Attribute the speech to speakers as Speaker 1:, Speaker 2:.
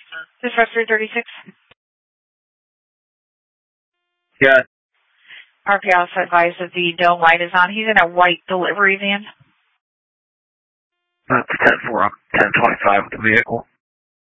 Speaker 1: Dispatch 336.
Speaker 2: Yeah.
Speaker 1: RPS advised that the dome light is on. He's in a white delivery van.
Speaker 2: That's 10-4. I'm 10-25 with the vehicle.